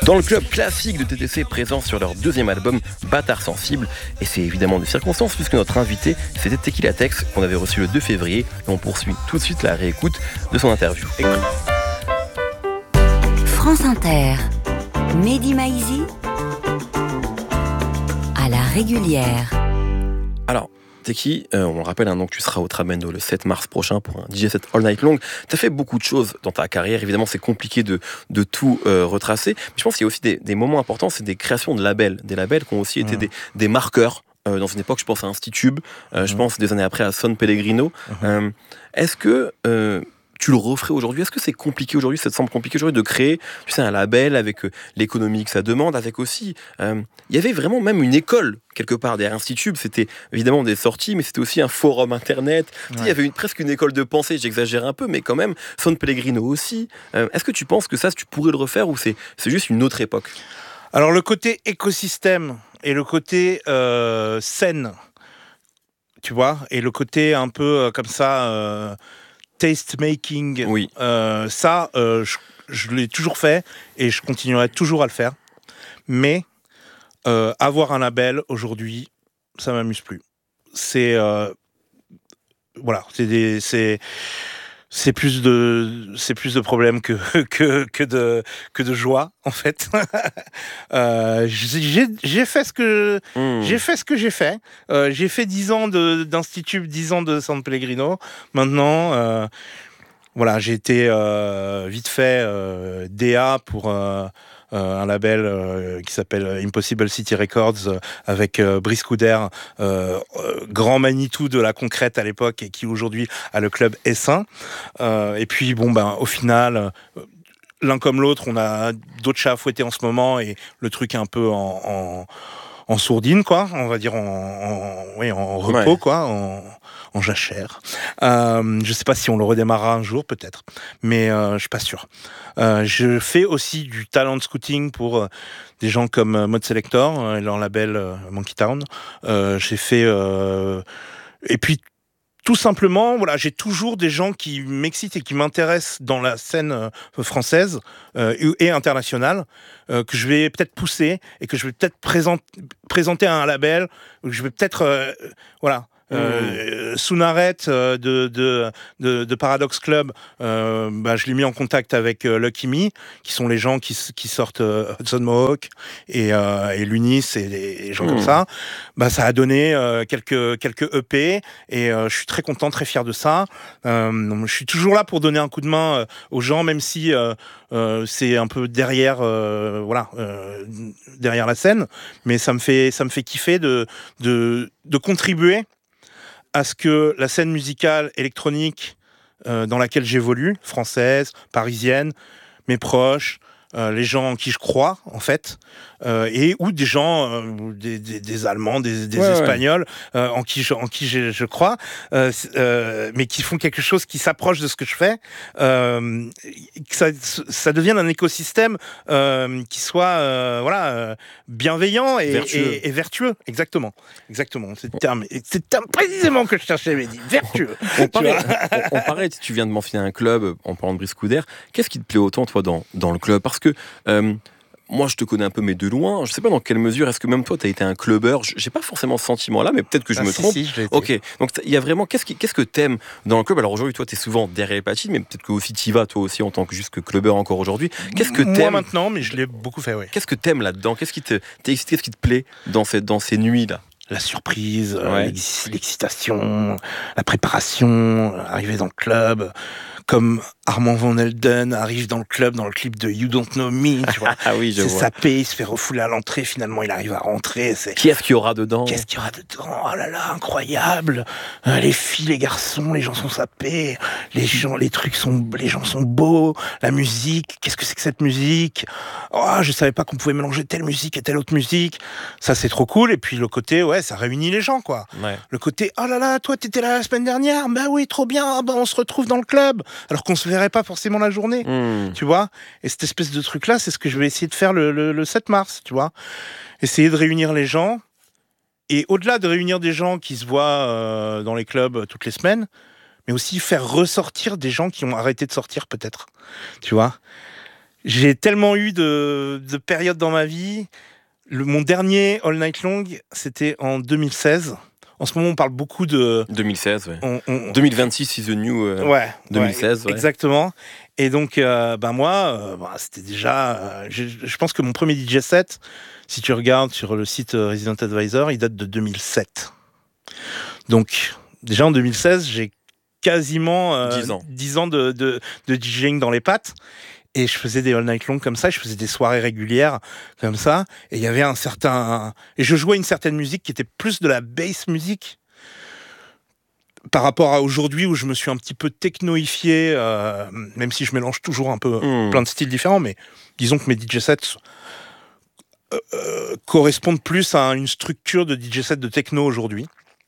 dans le club classique de TTC présent sur leur deuxième album Bâtard Sensible. Et c'est évidemment des circonstances puisque notre invité c'était Tequila Tex qu'on avait reçu le 2 février et on poursuit tout de suite la réécoute de son interview. France Inter, Mehdi Maizi à la régulière. Alors, Teki, on le rappelle, donc tu seras au Trabendo le 7 mars prochain pour un DJ set all night long. Tu as fait beaucoup de choses dans ta carrière. Évidemment, c'est compliqué de tout retracer. Mais je pense qu'il y a aussi des moments importants, c'est des créations de labels. Des labels qui ont aussi été des marqueurs. Dans une époque, je pense à Institube. Je pense des années après à Son Pellegrino. Est-ce que tu le referais aujourd'hui? Est-ce que c'est compliqué aujourd'hui? Ça te semble compliqué aujourd'hui de créer, tu sais, un label avec l'économie que ça demande, avec aussi... il y avait vraiment même une école, quelque part, derrière Institube. C'était évidemment des sorties, mais c'était aussi un forum internet. Ouais. Il y avait presque une école de pensée, j'exagère un peu, mais quand même, Son Pellegrino aussi. Est-ce que tu penses que ça, tu pourrais le refaire ou c'est juste une autre époque? Alors, le côté écosystème et le côté scène, tu vois, et le côté un peu comme ça... taste making, oui. Ça, je l'ai toujours fait et je continuerai toujours à le faire. Mais avoir un label aujourd'hui, ça m'amuse plus. C'est voilà, c'est plus de problèmes que de joie en fait. J'ai fait ce que j'ai fait. J'ai fait 10 ans d'Institut, 10 ans de San Pellegrino. Maintenant, voilà, j'ai été vite fait DA pour un label qui s'appelle Impossible City Records avec Brice Couder, grand Manitou de la concrète à l'époque et qui aujourd'hui a le club Essin. Et puis bon au final, l'un comme l'autre, on a d'autres chats à fouetter en ce moment et le truc est un peu en sourdine, quoi. On va dire en repos, quoi, en jachère. Je sais pas si on le redémarrera un jour, peut-être, mais je suis pas sûr. Je fais aussi du talent scouting pour des gens comme Mode Selector et leur label Monkey Town. J'ai fait et puis tout simplement, voilà, j'ai toujours des gens qui m'excitent et qui m'intéressent dans la scène française et internationale, que je vais peut-être pousser et que je vais peut-être présenter à un label, que je vais peut-être, voilà. Sounaret de Paradox Club, je l'ai mis en contact avec Lucky Me, qui sont les gens qui sortent Hudson Mohawk et Lunis et des gens comme ça. Ça a donné quelques EP et je suis très content, très fier de ça. Je suis toujours là pour donner un coup de main aux gens, même si c'est un peu derrière derrière la scène, mais ça me fait kiffer de contribuer à ce que la scène musicale électronique dans laquelle j'évolue, française, parisienne, mes proches, les gens en qui je crois, en fait, et ou des gens, des Allemands, des Espagnols, en qui je crois, mais qui font quelque chose qui s'approche de ce que je fais, que ça devienne un écosystème qui soit bienveillant et vertueux. Exactement. C'est le terme précisément que je cherchais, Mehdi. Vertueux. On parlait, tu viens de mentionner un club en parlant de Brice Couder. Qu'est-ce qui te plaît autant, toi, dans le club? Parce que moi, je te connais un peu, mais de loin. Je sais pas dans quelle mesure, est-ce que même toi, tu as été un clubbeur? J'ai pas forcément ce sentiment-là, mais peut-être que je me trompe. Si, je l'ai été. Ok, donc il y a vraiment... Qu'est-ce que t'aimes dans le club? Alors aujourd'hui, toi, t'es souvent derrière les platines, mais peut-être que aussi t'y vas, toi aussi, en tant que juste que clubbeur encore aujourd'hui. Qu'est-ce que t'aimes? Moi maintenant, mais je l'ai beaucoup fait, oui. Qu'est-ce que t'aimes là-dedans? Qu'est-ce qui t'est excité? Qu'est-ce qui te plaît dans ces nuits-là? La surprise, l'excitation, la préparation, arriver dans le club, comme Armand Van Helden arrive dans le club, dans le clip de You Don't Know Me, tu vois. Ah oui, je vois. C'est sapé, il se fait refouler à l'entrée, finalement il arrive à rentrer. Qui est-ce qu'il y aura dedans? Oh là là, incroyable. Les filles, les garçons, les gens sont sapés, les gens sont beaux, la musique, qu'est-ce que c'est que cette musique? Oh, je savais pas qu'on pouvait mélanger telle musique et telle autre musique. Ça, c'est trop cool. Et puis le côté, ça réunit les gens, quoi. Ouais. Le côté, oh là là, toi, t'étais là la semaine dernière, oui, trop bien, on se retrouve dans le club, alors qu'on se verrait pas forcément la journée, tu vois. Et cette espèce de truc-là, c'est ce que je vais essayer de faire le 7 mars, tu vois. Essayer de réunir les gens, et au-delà de réunir des gens qui se voient dans les clubs toutes les semaines, mais aussi faire ressortir des gens qui ont arrêté de sortir, peut-être, tu vois. J'ai tellement eu de périodes dans ma vie. Mon dernier All Night Long, c'était en 2016. En ce moment, on parle beaucoup de... 2016, ouais. 2026 is the new 2016. Ouais, exactement. Et donc, moi, c'était déjà... je pense que mon premier DJ set, si tu regardes sur le site Resident Advisor, il date de 2007. Donc, déjà en 2016, j'ai quasiment 10 ans de DJing dans les pattes. Et je faisais des all night long comme ça, je faisais des soirées régulières comme ça, et il y avait et je jouais une certaine musique qui était plus de la bass musique par rapport à aujourd'hui où je me suis un petit peu technoifié, même si je mélange toujours un peu plein de styles différents, mais disons que mes DJ sets correspondent plus à une structure de DJ set de techno aujourd'hui.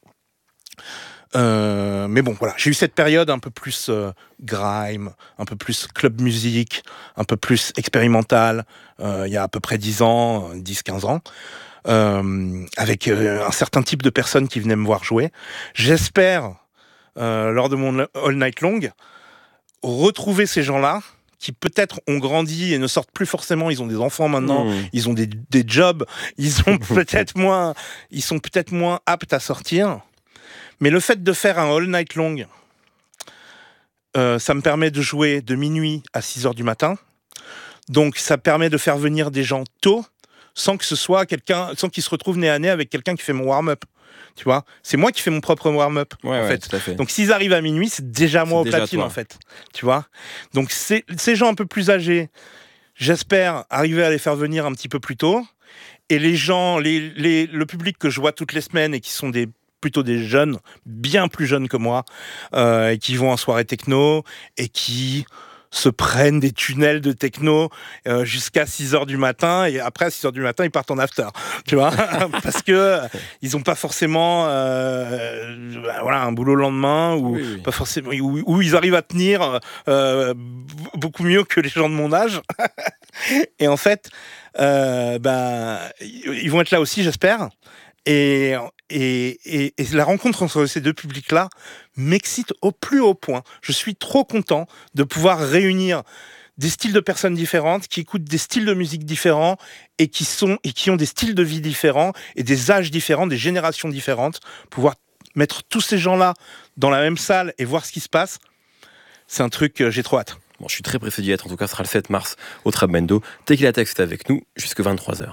Mais bon, voilà, j'ai eu cette période un peu plus grime, un peu plus club music, un peu plus expérimental, il y a à peu près 10 ans, 10-15 ans, avec un certain type de personnes qui venaient me voir jouer. J'espère, lors de mon All Night Long, retrouver ces gens-là, qui peut-être ont grandi et ne sortent plus forcément, ils ont des enfants maintenant, ils ont des jobs, ils sont peut-être moins aptes à sortir. Mais le fait de faire un all night long, ça me permet de jouer de minuit à 6h du matin. Donc ça permet de faire venir des gens tôt, sans que ce soit sans qu'ils se retrouvent nez à nez avec quelqu'un qui fait mon warm-up. Tu vois, c'est moi qui fais mon propre warm-up, en fait. Tout à fait. Donc s'ils arrivent à minuit, c'est déjà moi au platine, en fait. Tu vois. Donc ces gens un peu plus âgés, j'espère arriver à les faire venir un petit peu plus tôt. Et les gens, le public que je vois toutes les semaines et qui sont plutôt des jeunes, bien plus jeunes que moi, et qui vont en soirée techno et qui se prennent des tunnels de techno jusqu'à 6h du matin, et après à 6h du matin ils partent en after, tu vois. Parce que ils ont pas forcément un boulot le lendemain, ou pas forcément, où ils arrivent à tenir beaucoup mieux que les gens de mon âge. Et en fait ils vont être là aussi, j'espère. Et la rencontre entre ces deux publics-là m'excite au plus haut point. Je suis trop content de pouvoir réunir des styles de personnes différentes, qui écoutent des styles de musique différents et qui ont des styles de vie différents et des âges différents, des générations différentes. Pouvoir mettre tous ces gens-là dans la même salle et voir ce qui se passe, c'est un truc, j'ai trop hâte. Bon, je suis très pressé d'y être. En tout cas, ce sera le 7 mars au Trabendo. Tequila Tex est avec nous jusqu'à 23h.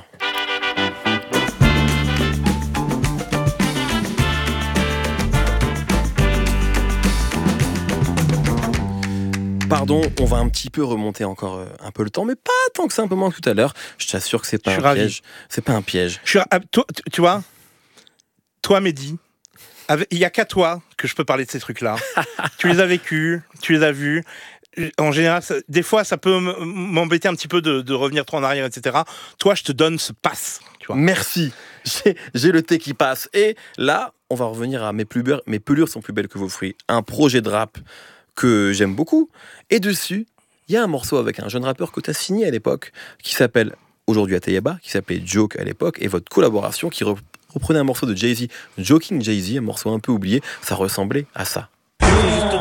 Pardon, on va un petit peu remonter encore un peu le temps, mais pas tant que ça, un peu moins que tout à l'heure. Je t'assure que c'est pas un piège. C'est pas un piège. Toi, tu vois, toi, Mehdi, il y a qu'à toi que je peux parler de ces trucs-là. Tu les as vécus, tu les as vus. En général, des fois, ça peut m'embêter un petit peu de revenir trop en arrière, etc. Toi, je te donne ce pass. Tu vois. Merci. J'ai le thé qui passe. Et là, on va revenir à mes pelures sont plus belles que vos fruits. Un projet de rap que j'aime beaucoup. Et dessus, il y a un morceau avec un jeune rappeur que tu as signé à l'époque, qui s'appelle aujourd'hui Ateyaba, qui s'appelait Joke à l'époque, et votre collaboration qui reprenait un morceau de Jay-Z, Joking Jay-Z, un morceau un peu oublié, ça ressemblait à ça.